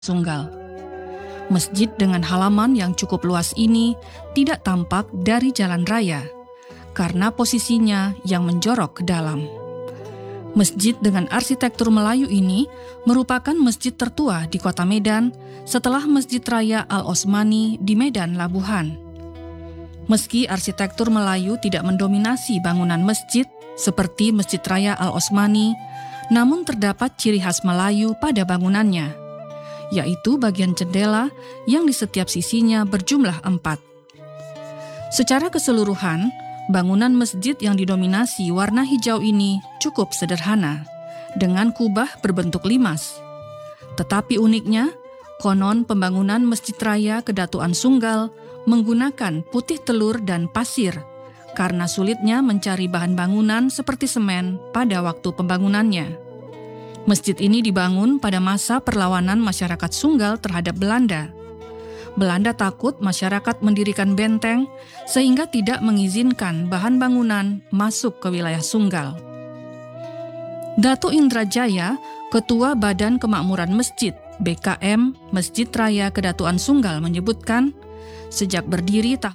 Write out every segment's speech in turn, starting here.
Sunggal. Masjid dengan halaman yang cukup luas ini tidak tampak dari jalan raya karena posisinya yang menjorok ke dalam. Masjid dengan arsitektur Melayu ini merupakan masjid tertua di kota Medan setelah Masjid Raya Al-Osmani di Medan Labuhan. Meski arsitektur Melayu tidak mendominasi bangunan masjid seperti Masjid Raya Al-Osmani, namun terdapat ciri khas Melayu pada bangunannya, yaitu bagian jendela yang di setiap sisinya berjumlah 4. Secara keseluruhan, bangunan masjid yang didominasi warna hijau ini cukup sederhana, dengan kubah berbentuk limas. Tetapi uniknya, konon pembangunan Masjid Raya Kedatuan Sunggal menggunakan putih telur dan pasir, karena sulitnya mencari bahan bangunan seperti semen pada waktu pembangunannya. Masjid ini dibangun pada masa perlawanan masyarakat Sunggal terhadap Belanda. Belanda takut masyarakat mendirikan benteng sehingga tidak mengizinkan bahan bangunan masuk ke wilayah Sunggal. Datuk Indrajaya, Ketua Badan Kemakmuran Masjid (BKM) Masjid Raya Kedatuan Sunggal menyebutkan, sejak berdiri tahun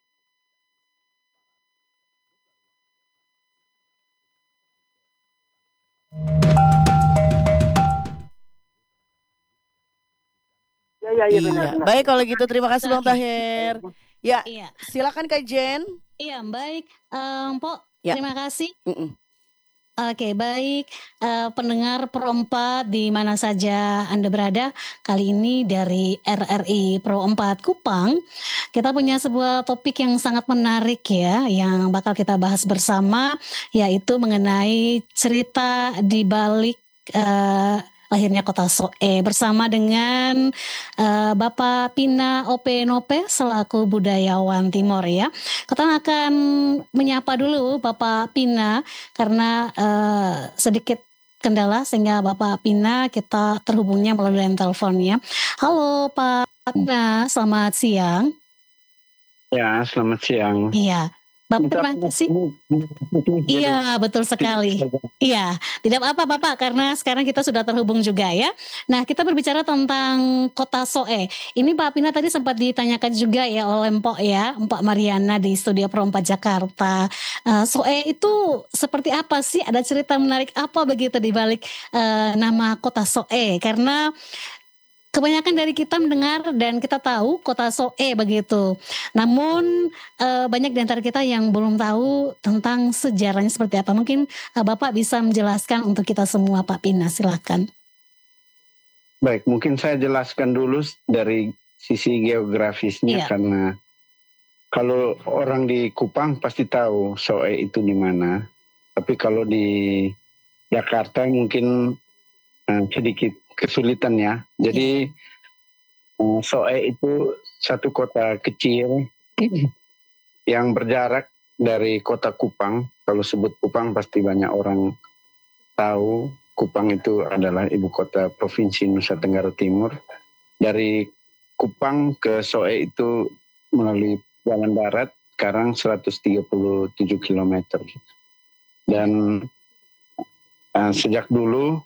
Iya, benar. Baik kalau gitu, terima kasih Bang Tahir. Ya, Iya, silakan Kak Jen. iya baik, Mpok, Ya. terima kasih. Mm-mm. Oke, baik, pendengar Pro 4 di mana saja Anda berada, kali ini dari RRI Pro 4 Kupang, kita punya sebuah topik yang sangat menarik ya, yang bakal kita bahas bersama, yaitu mengenai cerita di balik lahirnya Kota Soe, bersama dengan Bapak Pina Ope Nope selaku budayawan Timor ya. Kita akan menyapa dulu Bapak Pina karena sedikit kendala sehingga Bapak Pina kita terhubungnya melalui line telepon ya. Halo Pak Pina, selamat siang. Ya, selamat siang. Iya, Bapak terima kasih. Iya, betul sekali. Iya, tidak apa-apa Bapak karena sekarang kita sudah terhubung juga ya. Nah, kita berbicara tentang Kota Soe. Ini Pak Pina tadi sempat ditanyakan juga ya oleh Mpok ya, Mpok Mariana di Studio Pro 4 Jakarta. Soe itu seperti apa sih? Ada cerita menarik apa begitu di balik nama Kota Soe? Karena kebanyakan dari kita mendengar dan kita tahu Kota Soe begitu. Namun banyak di antara kita yang belum tahu tentang sejarahnya seperti apa. Mungkin Bapak bisa menjelaskan untuk kita semua Pak Pina, silakan. Baik, mungkin saya jelaskan dulu dari sisi geografisnya, Iya. karena kalau orang di Kupang pasti tahu Soe itu di mana. Tapi kalau di Jakarta mungkin sedikit kesulitan ya. Jadi Soe itu satu kota kecil yang berjarak dari kota Kupang. Kalau sebut Kupang pasti banyak orang tahu. Kupang itu adalah ibu kota Provinsi Nusa Tenggara Timur. Dari Kupang ke Soe itu melalui jalan darat sekarang 137 km. Dan sejak dulu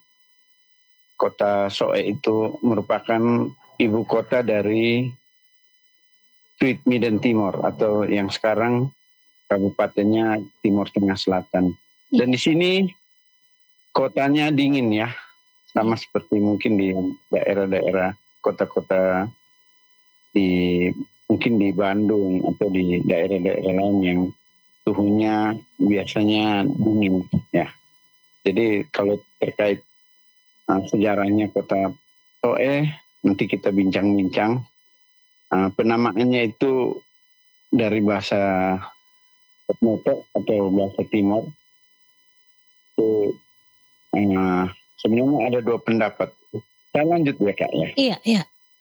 Kota Soe itu merupakan ibu kota dari Tweed Medan Timor atau yang sekarang kabupatennya Timor Tengah Selatan. Dan di sini kotanya dingin ya, sama seperti mungkin di daerah-daerah kota-kota mungkin di Bandung atau di daerah-daerah lain yang suhunya biasanya dingin ya. Jadi kalau terkait sejarahnya Kota Soe nanti kita bincang-bincang. Penamaannya itu dari bahasa Moto atau bahasa Timor. Itu sebenarnya ada dua pendapat. Saya lanjut ya Kak ya. Iya, iya.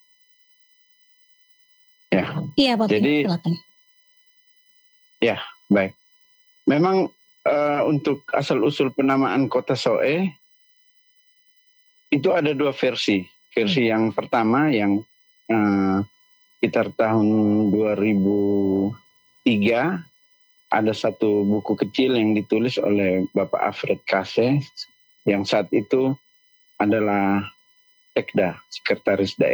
Ya. Iya Pak Pina, Jadi silakan. ya baik. Memang untuk asal-usul penamaan Kota Soe itu ada dua versi. Versi yang pertama yang sekitar tahun 2003 ada satu buku kecil yang ditulis oleh Bapak Alfred Kase yang saat itu adalah Sekda, Sekretaris Daerah.